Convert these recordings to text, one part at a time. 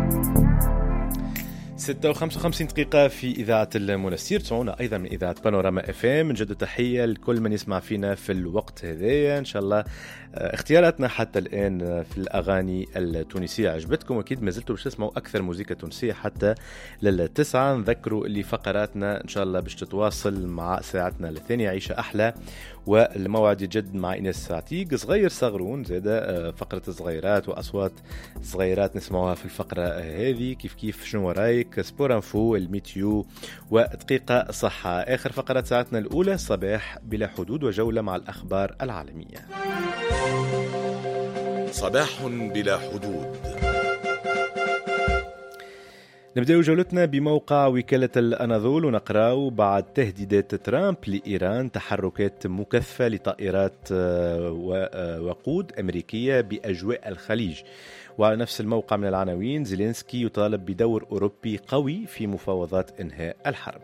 6:55 في إذاعة المنستير. تسمعونا أيضا من إذاعة بانوراما FM. نجد تحية لكل من يسمع فينا في الوقت هذا. إن شاء الله اختياراتنا حتى الآن في الأغاني التونسية عجبتكم، أكيد ما زلتوا باش تسمعوا أكثر موسيقى تونسية حتى لل9. نذكروا اللي فقراتنا إن شاء الله باش تتواصل مع ساعتنا الثانية عيشة أحلى، والموعد يجد مع إناس ساعتيق صغير صغرون زادة فقرة الصغيرات وأصوات صغيرات نسمعوها في الفقرة هذه. كيف شنو رايك، سبور انفو، الميتيو، ودقيقة صحة. آخر فقرات ساعتنا الأولى صباح بلا حدود وجولة مع الأخبار العالمية. صباح بلا حدود. نبدأ جولتنا بموقع وكالة الأناضول ونقرأ بعد تهديدات ترامب لإيران تحركات مكثفة لطائرات ووقود أمريكية بأجواء الخليج. وعلى نفس الموقع من العناوين زيلينسكي يطالب بدور أوروبي قوي في مفاوضات إنهاء الحرب.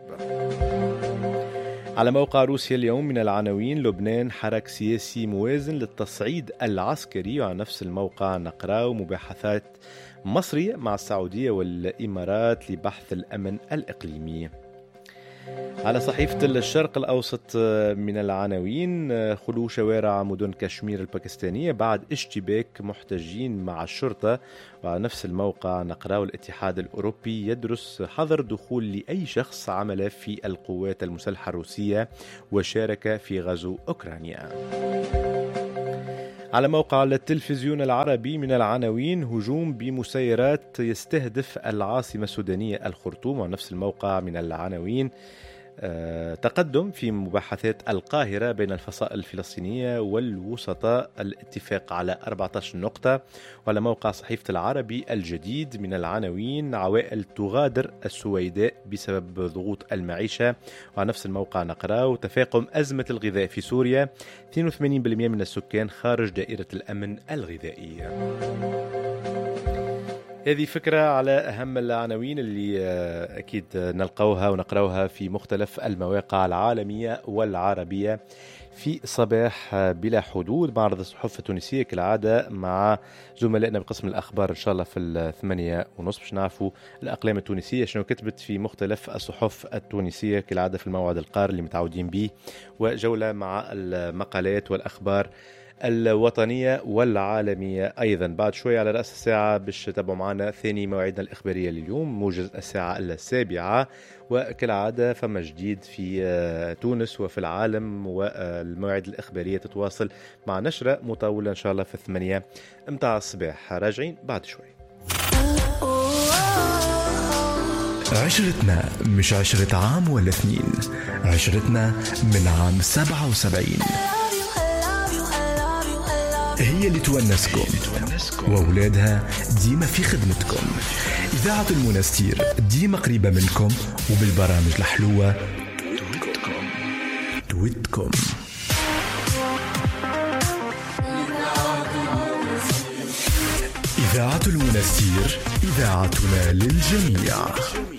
على موقع روسيا اليوم من العناوين لبنان حراك سياسي موازن للتصعيد العسكري. وعلى نفس الموقع نقرأ مباحثات مصرية مع السعودية والإمارات لبحث الأمن الإقليمي. على صحيفة الشرق الأوسط من العناوين خلو شوارع مدن كشمير الباكستانية بعد اشتباك محتجين مع الشرطة. وعلى نفس الموقع نقرأ الاتحاد الأوروبي يدرس حظر دخول لأي شخص عمل في القوات المسلحة الروسية وشارك في غزو أوكرانيا. على موقع التلفزيون العربي من العناوين هجوم بمسيرات يستهدف العاصمة السودانية الخرطوم. ونفس الموقع من العناوين تقدم في مباحثات القاهرة بين الفصائل الفلسطينية والوسطاء الاتفاق على 14 نقطة. وعلى موقع صحيفة العربي الجديد من العناوين عوائل تغادر السويداء بسبب ضغوط المعيشة. وعلى نفس الموقع نقرأ تفاقم أزمة الغذاء في سوريا، 82% من السكان خارج دائرة الأمن الغذائي. هذه فكرة على أهم العناوين اللي أكيد نلقوها ونقرأوها في مختلف المواقع العالمية والعربية في صباح بلا حدود. معرض الصحف التونسية كالعادة مع زملائنا بقسم الأخبار إن شاء الله في 8:30 باش نعرفوا الأقلام التونسية شنو كتبت في مختلف الصحف التونسية كالعادة في الموعد القار اللي متعودين به، وجولة مع المقالات والأخبار الوطنية والعالمية أيضا. بعد شوي على رأس الساعة باش تتابعوا معنا ثاني موعدنا الإخبارية لليوم موجز الساعة 7. وكالعادة فما جديد في تونس وفي العالم، والموعد الإخبارية تتواصل مع نشرة مطولة إن شاء الله في 8 متاع الصباح. راجعين بعد شوي. عشرتنا مش 10 عام ولا 2، عشرتنا من عام 77 هي اللي تونسكم وأولادها ديما في خدمتكم. إذاعة المنستير ديما قريبة منكم وبالبرامج الحلوة تويتكم. إذاعة المنستير إذاعتنا للجميع.